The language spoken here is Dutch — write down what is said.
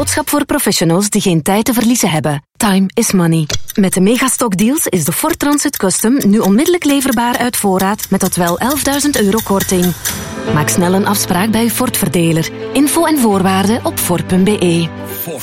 boodschap voor professionals die geen tijd te verliezen hebben. Time is money. Met de Megastock deals is de Ford Transit Custom nu onmiddellijk leverbaar uit voorraad met tot wel €11.000 korting. Maak snel een afspraak bij uw Ford-verdeler. Info en voorwaarden op Ford.be.